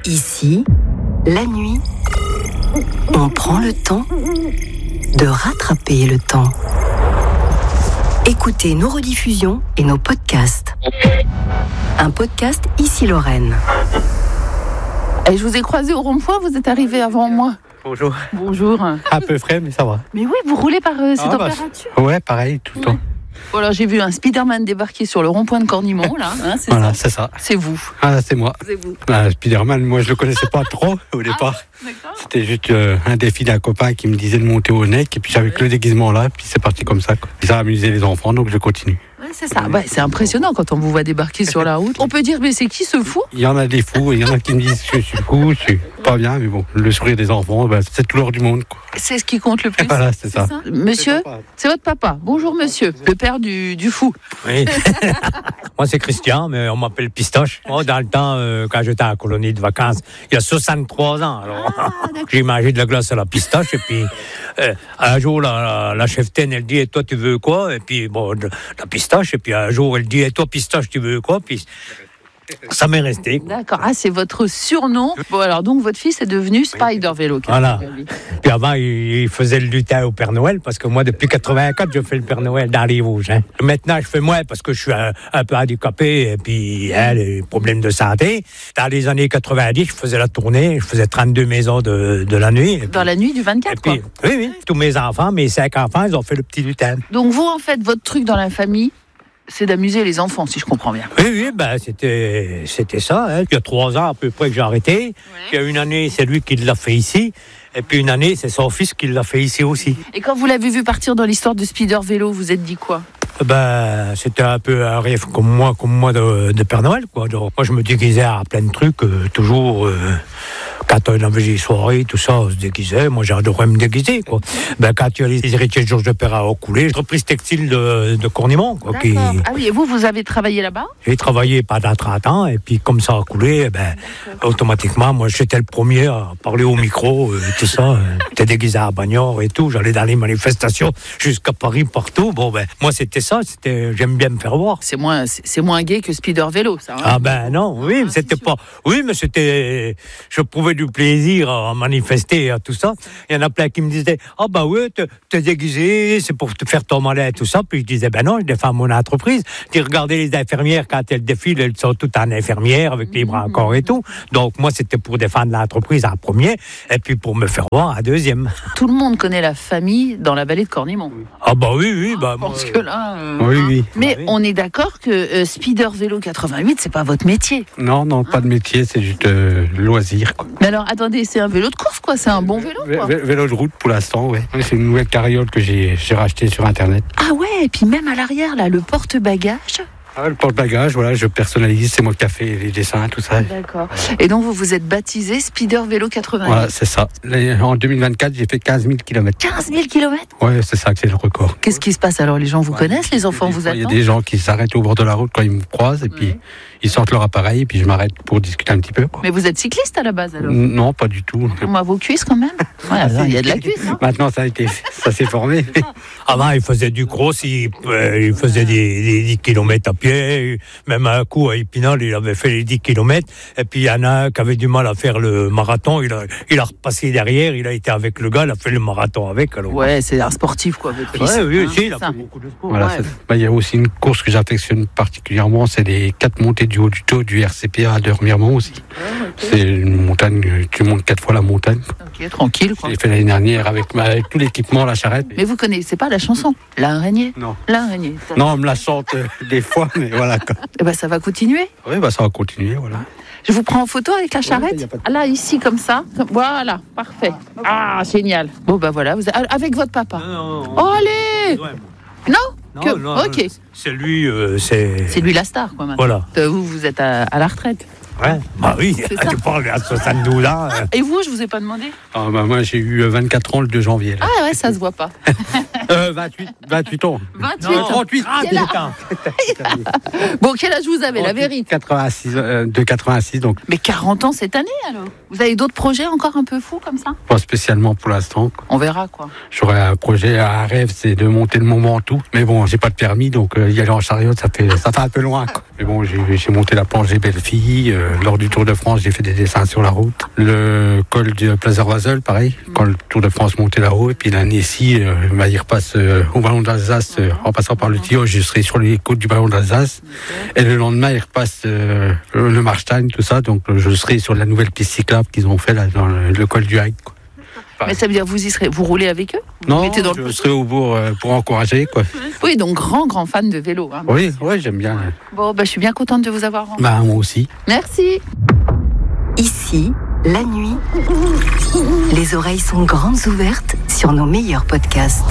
Ici, la nuit, on prend le temps de rattraper le temps. Écoutez nos rediffusions et nos podcasts. Un podcast Ici Lorraine. Et je vous ai croisé au rond-point, vous êtes arrivé avant moi. Bonjour. Bonjour. Un peu frais, mais ça va. Mais oui, vous roulez par ces températures. Ouais, pareil, tout le temps. Voilà, j'ai vu un Spider-Man débarquer sur le rond-point de Cornimont, là. Hein, c'est voilà, ça. c'est ça. C'est vous. Ah, c'est moi. C'est vous. Spider-Man, moi, je le connaissais pas trop au départ. D'accord. C'était juste un défi d'un copain qui me disait de monter au nec, et puis j'avais que le déguisement là, puis c'est parti comme ça, quoi. Puis ça a amusé les enfants, donc je continue. Ouais, c'est ça. Ouais, c'est impressionnant quand on vous voit débarquer sur la route. On peut dire, mais c'est qui ce fou ? Il y en a des fous, et il y en a qui me disent que je suis fou, je suis pas bien, mais bon, le sourire des enfants, c'est tout l'or du monde, quoi. C'est ce qui compte le plus. Voilà, c'est ça. Monsieur, c'est votre papa. Bonjour monsieur, le père du fou. Oui. Moi, c'est Christian, mais on m'appelle Pistache. Moi, dans le temps, quand j'étais à la colonie de vacances, il y a 63 ans, alors j'ai mangé de la glace à la pistache, et puis un jour, la cheftaine, elle dit, et toi, tu veux quoi ? Et puis, bon, la pistache, et puis un jour, elle dit, et toi, Pistache, tu veux quoi ? Puis ça m'est resté. D'accord, c'est votre surnom. Bon, alors donc votre fils est devenu Spider Vélo. Voilà. Puis avant, il faisait le lutin au Père Noël, parce que moi, depuis 84, je fais le Père Noël dans les Vosges. Hein. Maintenant, je fais moins parce que je suis un peu handicapé, et puis les problèmes de santé. Dans les années 90, je faisais la tournée, je faisais 32 maisons de la nuit. Dans la nuit du 24, puis, quoi. Oui, tous mes enfants, mes 5 enfants, ils ont fait le petit lutin. Donc vous, en fait, votre truc dans la famille, c'est d'amuser les enfants, si je comprends bien. Oui, c'était ça. Hein. Il y a 3 ans à peu près que j'ai arrêté. Ouais. Il y a une année, c'est lui qui l'a fait ici. Et puis une année, c'est son fils qui l'a fait ici aussi. Et quand vous l'avez vu partir dans l'histoire de Spider Vélo, vous êtes dit quoi ? C'était un peu un rêve comme moi de Père Noël, quoi. Donc, moi, je me déguisais à plein de trucs, toujours. Quand on avait des soirées, tout ça, on se déguisait. Moi, j'adorais me déguiser, quoi. Quand il y a les héritiers de Georges de Perra au coulé, l'entreprise textile de Cornimont, quoi. Ah oui, et vous avez travaillé là-bas ? J'ai travaillé pendant 30 ans, et puis comme ça a coulé, automatiquement, moi, j'étais le premier à parler au micro, tout ça. J'étais déguisé à Bagnères et tout. J'allais dans les manifestations jusqu'à Paris, partout. Bon, moi, c'était ça. J'aime bien me faire voir. C'est moins gai que Spider Vélo, ça. Hein, non, oui, mais c'était pas. Oui, mais c'était. Je prouvais du plaisir à manifester, à tout ça. Il y en a plein qui me disaient, oui, t'es déguisé, c'est pour te faire ton malin, tout ça. Puis je disais, non, je défends mon entreprise. Tu regardez les infirmières quand elles défilent, elles sont toutes en infirmière avec les bras encore et tout. Donc moi, c'était pour défendre l'entreprise en premier, et puis pour me faire voir en deuxième. Tout le monde connaît la famille dans la vallée de Cornimont. Oui. Je pense que là. Oui. Mais on est d'accord que Spider Vélo 88, c'est pas votre métier. Non, pas de métier, c'est juste loisir, quoi. Mais alors, attendez, c'est un vélo de course, quoi. C'est un bon vélo, quoi. Vélo de route pour l'instant, ouais. C'est une nouvelle carriole que j'ai racheté sur Internet. Ah ouais, et puis même à l'arrière, là, le porte-bagages. Le porte-bagages, voilà, je personnalise, c'est moi qui ai fait les dessins, tout ça. D'accord. Et donc, vous vous êtes baptisé Spider Vélo 88. Voilà, c'est ça. En 2024, j'ai fait 15 000 km. 15 000 km ? Ouais, c'est ça que c'est le record. Qu'est-ce qui se passe alors ? Les gens vous connaissent, les enfants vous attendent ? Il y a des gens qui s'arrêtent au bord de la route quand ils me croisent, et puis ils sortent leur appareil, et puis je m'arrête pour discuter un petit peu, quoi. Mais vous êtes cycliste à la base, alors ? Non, pas du tout. Moi, vos cuisses, quand même ? Ouais, il y a de la cuisse, hein. Maintenant, ça s'est formé. Avant, il faisait du cross, il faisait des 10 km à pied. Même un coup à Épinal, il avait fait les 10 km. Et puis il y en a un qui avait du mal à faire le marathon. Il a repassé derrière. Il a été avec le gars. Il a fait le marathon avec. Alors. Ouais, c'est un sportif, quoi, votre fils. Oui, il a fait beaucoup de sport. Voilà, il y a aussi une course que j'affectionne particulièrement. C'est les 4 montées du haut du taux du RCP à Remiremont aussi. C'est une montagne, tu montes 4 fois la montagne. Ok, tranquille, quoi. J'ai fait l'année dernière avec tout l'équipement, la charrette. Mais vous connaissez pas la chanson L'araignée ? Non. L'araignée. Non, on me la chante des fois, mais voilà, quoi. Ça va continuer ? Oui, ça va continuer, voilà. Je vous prends en photo avec la charrette ? Là, ici, comme ça. Voilà, parfait. Ah, génial. Bon, voilà, avec votre papa. Non. Oh, allez ! Non, ok. c'est lui, C'est lui la star, quoi, maintenant. Voilà. Vous êtes à la retraite. Ouais. Oui, tu parles à 72 ans. Et vous, je vous ai pas demandé ? Moi, j'ai eu 24 ans le 2 janvier. Là. Ah ouais, ça se voit pas. 28 ans. 28 Non, ans. 38. Quel âge Bon, quel âge vous avez, la vérité? 86, de 86, donc Mais 40 ans cette année, alors. Vous avez d'autres projets encore un peu fous comme ça? pas spécialement pour l'instant, quoi. On verra, quoi. J'aurais un projet, un rêve, c'est de monter le Mont Ventoux. Mais bon, j'ai pas de permis, donc y aller en chariot, ça fait un peu loin, quoi. Mais bon, j'ai monté la planche des Belles-Filles. Lors du Tour de France, j'ai fait des dessins sur la route. Le col de Plazerwazel, pareil. Quand le Tour de France montait là-haut. Et puis l'année-ci, il repasse au Ballon d'Alsace, en passant par le Tillot, je serai sur les côtes du Ballon d'Alsace. Et le lendemain, il repasse le Marstein, tout ça. Donc je serai sur la nouvelle piste cyclable qu'ils ont fait là, dans le col du Hague, quoi. Mais ça veut dire vous y serez, vous roulez avec eux? Vous Non, mettez dans je serai au bourg pour encourager, quoi. Oui, donc grand fan de vélo. Hein. Oui, j'aime bien. Bon, je suis bien contente de vous avoir rencontré. Moi aussi. Merci. Ici, la nuit, les oreilles sont grandes ouvertes sur nos meilleurs podcasts.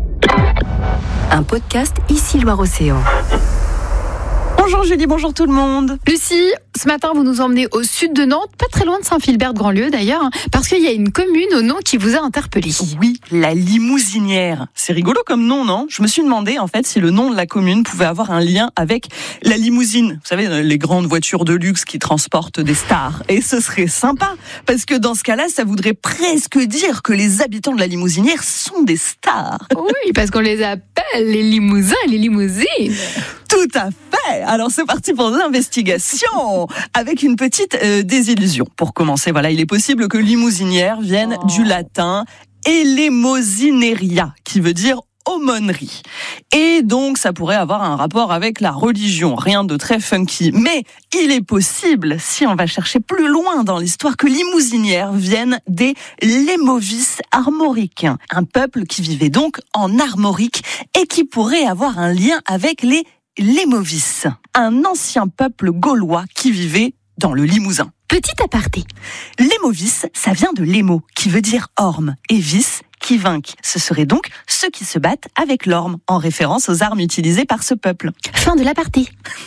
Un podcast Ici Loire-Océan. Bonjour Julie, bonjour tout le monde. Lucie, ce matin vous nous emmenez au sud de Nantes, pas très loin de Saint-Philbert-de-Grandlieu d'ailleurs, parce qu'il y a une commune au nom qui vous a interpellé. Oui, la Limousinière. C'est rigolo comme nom, non? Je me suis demandé en fait si le nom de la commune pouvait avoir un lien avec la limousine. Vous savez, les grandes voitures de luxe qui transportent des stars. Et ce serait sympa, parce que dans ce cas-là, ça voudrait presque dire que les habitants de la Limousinière sont des stars. Oui, parce qu'on les appelle les limousins et les limousines. Tout à fait. Alors c'est parti pour l'investigation avec une petite désillusion. Pour commencer, voilà, il est possible que limousinière vienne du latin eleemosineria, qui veut dire aumônerie. Et donc, ça pourrait avoir un rapport avec la religion. Rien de très funky. Mais il est possible, si on va chercher plus loin dans l'histoire, que limousinières viennent des Lémovis armoricains. Un peuple qui vivait donc en Armorique et qui pourrait avoir un lien avec les Lémovis, un ancien peuple gaulois qui vivait dans le Limousin. Petit aparté. Lémovis, ça vient de lémo, qui veut dire orme, et vis, qui vainquent. Ce seraient donc ceux qui se battent avec l'orme, en référence aux armes utilisées par ce peuple. Fin de l'aparté.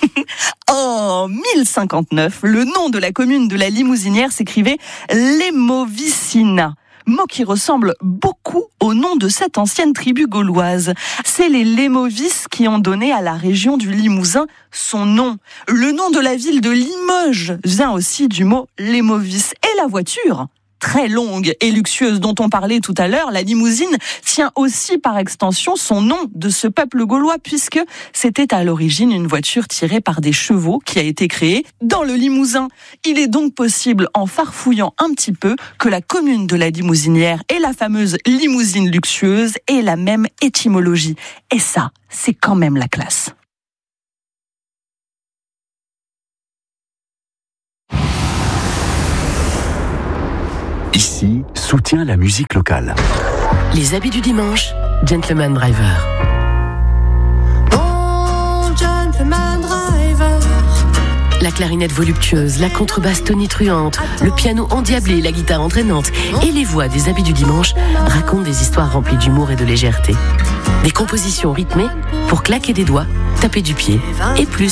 En 1059, le nom de la commune de la Limousinière s'écrivait Lémovicina. Mot qui ressemble beaucoup au nom de cette ancienne tribu gauloise. C'est les Lémovis qui ont donné à la région du Limousin son nom. Le nom de la ville de Limoges vient aussi du mot Lémovis. Et la voiture, très longue et luxueuse dont on parlait tout à l'heure, la limousine, tient aussi par extension son nom de ce peuple gaulois, puisque c'était à l'origine une voiture tirée par des chevaux qui a été créée dans le Limousin. Il est donc possible, en farfouillant un petit peu, que la commune de la Limousinière et la fameuse limousine luxueuse aient la même étymologie. Et ça, c'est quand même la classe. Ici, soutient la musique locale. Les habits du dimanche, Gentleman Driver. Oh, Gentleman Driver. La clarinette voluptueuse, la contrebasse tonitruante, le piano endiablé, la guitare entraînante et les voix des habits du dimanche racontent des histoires remplies d'humour et de légèreté. Des compositions rythmées pour claquer des doigts, taper du pied et plus.